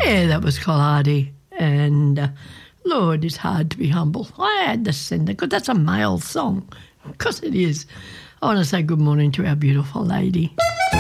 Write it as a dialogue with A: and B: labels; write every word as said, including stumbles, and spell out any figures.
A: Yeah, that was Colladi. And, uh, Lord, it's hard to be humble. I had to send it because that's a male song. Of course it is. I want to say good morning to our beautiful lady.